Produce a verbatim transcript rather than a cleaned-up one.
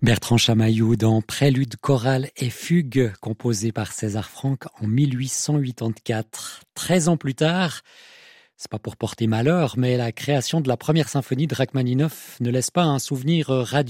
Bertrand Chamaillou dans Prélude, chorale et fugue, composé par César Franck en mille huit cent quatre-vingt-quatorze. Treize ans plus tard, c'est pas pour porter malheur, mais la création de la première symphonie de Rachmaninoff ne laisse pas un souvenir radieux.